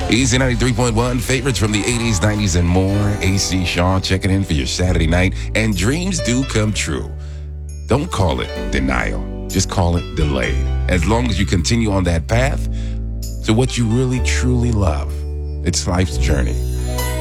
Easy 93.1, favorites from the 80s, 90s, and more. AC Shaw checking in for your Saturday night. And dreams do come true. Don't call it denial. Just call it delayed. As long as you continue on that path to what you really, truly love. It's life's journey.